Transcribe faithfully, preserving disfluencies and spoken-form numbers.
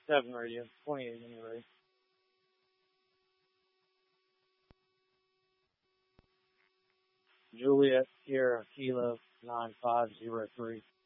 seven radio, twenty-eight anyway. Juliet Sierra Kilo nine five zero three.